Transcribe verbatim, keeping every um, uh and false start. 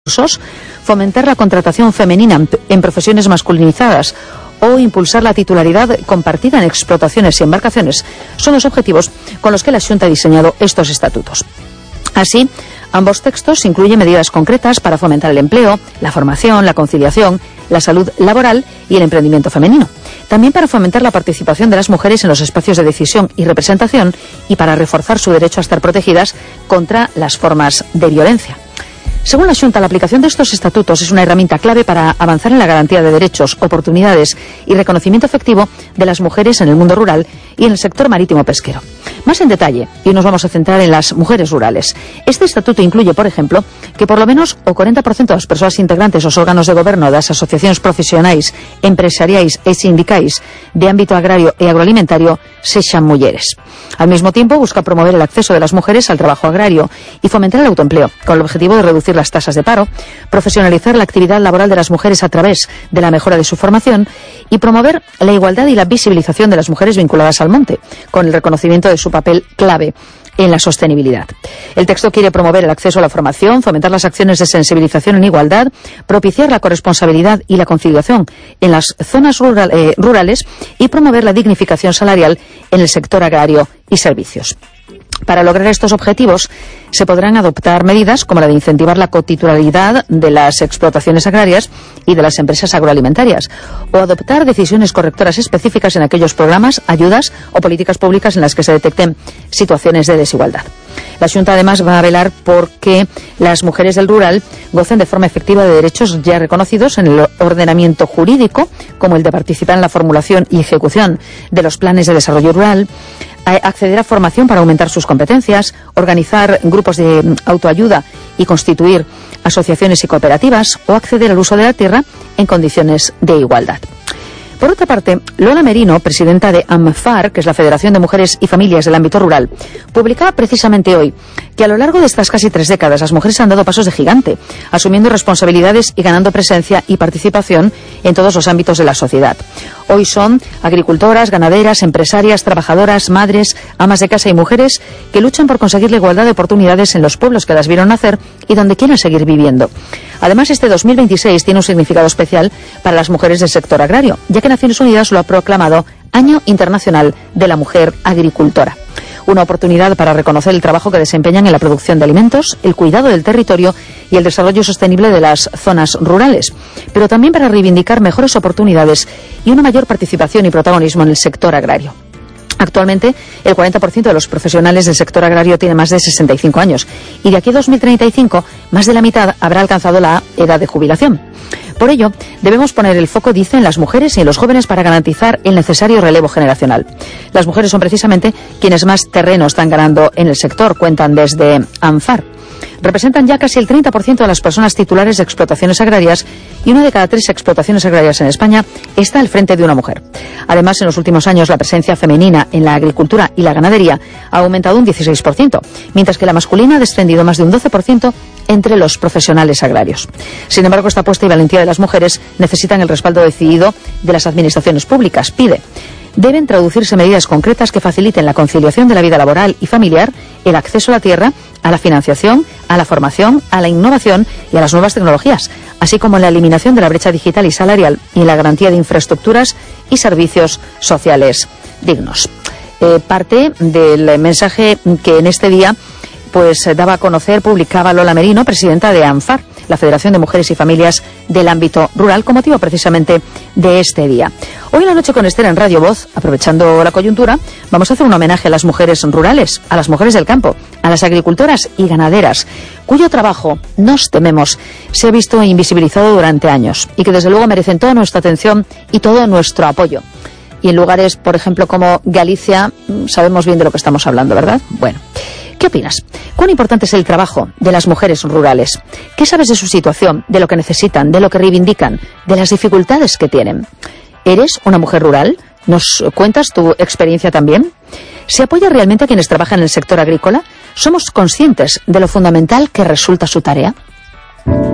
fomentar la contratación femenina en profesiones masculinizadas o impulsar la titularidad compartida en explotaciones y embarcaciones son los objetivos con los que la Xunta ha diseñado estos estatutos. Así, ambos textos incluyen medidas concretas para fomentar el empleo, la formación, la conciliación, la salud laboral y el emprendimiento femenino. También para fomentar la participación de las mujeres en los espacios de decisión y representación y para reforzar su derecho a estar protegidas contra las formas de violencia. Según la Xunta, la aplicación de estos estatutos es una herramienta clave para avanzar en la garantía de derechos, oportunidades y reconocimiento efectivo de las mujeres en el mundo rural y en el sector marítimo pesquero. Más en detalle, y nos vamos a centrar en las mujeres rurales. Este estatuto incluye, por ejemplo, que por lo menos o cuarenta por ciento das persoas integrantes dos órganos de goberno das asociacións profesionais, empresariais e sindicais de ámbito agrario e agroalimentario sexan mulleres. Al mismo tiempo, busca promover el acceso de las mujeres al trabajo agrario y fomentar el autoempleo, con el objetivo de reducir las tasas de paro, profesionalizar la actividad laboral de las mujeres a través de la mejora de su formación y promover la igualdad y la visibilización de las mujeres vinculadas al monte, con el reconocimiento de su papel clave en la sostenibilidad. El texto quiere promover el acceso a la formación, fomentar las acciones de sensibilización en igualdad, propiciar la corresponsabilidad y la conciliación en las zonas rural, eh, rurales y promover la dignificación salarial en el sector agrario y servicios. Para lograr estos objetivos, se podrán adoptar medidas como la de incentivar la cotitularidad de las explotaciones agrarias y de las empresas agroalimentarias, o adoptar decisiones correctoras específicas en aquellos programas, ayudas o políticas públicas en las que se detecten situaciones de desigualdad. La Xunta, además, va a velar por que las mujeres del rural gocen de forma efectiva de derechos ya reconocidos en el ordenamiento jurídico, como el de participar en la formulación y ejecución de los planes de desarrollo rural, acceder a formación para aumentar sus competencias, organizar grupos de autoayuda y constituir asociaciones y cooperativas, o acceder al uso de la tierra en condiciones de igualdad. Por otra parte, Lola Merino, presidenta de AMFAR, que es la Federación de Mujeres y Familias del Ámbito Rural, publicaba precisamente hoy que a lo largo de estas casi tres décadas las mujeres han dado pasos de gigante, asumiendo responsabilidades y ganando presencia y participación en todos los ámbitos de la sociedad. Hoy son agricultoras, ganaderas, empresarias, trabajadoras, madres, amas de casa y mujeres que luchan por conseguir la igualdad de oportunidades en los pueblos que las vieron nacer y donde quieren seguir viviendo. Además, este dos mil veintiséis tiene un significado especial para las mujeres del sector agrario, ya que Naciones Unidas lo ha proclamado Año Internacional de la Mujer Agricultora. Una oportunidad para reconocer el trabajo que desempeñan en la producción de alimentos, el cuidado del territorio y el desarrollo sostenible de las zonas rurales, pero también para reivindicar mejores oportunidades y una mayor participación y protagonismo en el sector agrario. Actualmente, el cuarenta por ciento de los profesionales del sector agrario tiene más de sesenta y cinco años y de aquí a dos mil treinta y cinco, más de la mitad habrá alcanzado la edad de jubilación. Por ello, debemos poner el foco, dice, en las mujeres y en los jóvenes para garantizar el necesario relevo generacional. Las mujeres son precisamente quienes más terreno están ganando en el sector, cuentan desde AMFAR. Representan ya casi el treinta por ciento de las personas titulares de explotaciones agrarias y una de cada tres explotaciones agrarias en España está al frente de una mujer. Además, en los últimos años la presencia femenina en la agricultura y la ganadería ha aumentado un dieciséis por ciento, mientras que la masculina ha descendido más de un doce por ciento entre los profesionales agrarios. Sin embargo, esta apuesta y valentía de las mujeres necesitan el respaldo decidido de las administraciones públicas. Pide: deben traducirse medidas concretas que faciliten la conciliación de la vida laboral y familiar, el acceso a la tierra, a la financiación, a la formación, a la innovación y a las nuevas tecnologías, así como en la eliminación de la brecha digital y salarial y en la garantía de infraestructuras y servicios sociales dignos. Eh, parte del mensaje que en este día pues daba a conocer, publicaba Lola Merino, presidenta de AMFAR, la Federación de Mujeres y Familias del Ámbito Rural, con motivo precisamente de este día. Hoy en la noche con Esther en Radio Voz, aprovechando la coyuntura, vamos a hacer un homenaje a las mujeres rurales, a las mujeres del campo, a las agricultoras y ganaderas, cuyo trabajo, nos tememos, se ha visto invisibilizado durante años y que desde luego merecen toda nuestra atención y todo nuestro apoyo. Y en lugares, por ejemplo, como Galicia, sabemos bien de lo que estamos hablando, ¿verdad? Bueno, ¿qué opinas? ¿Cuán importante es el trabajo de las mujeres rurales? ¿Qué sabes de su situación, de lo que necesitan, de lo que reivindican, de las dificultades que tienen? ¿Eres una mujer rural? ¿Nos cuentas tu experiencia también? ¿Se apoya realmente a quienes trabajan en el sector agrícola? ¿Somos conscientes de lo fundamental que resulta su tarea?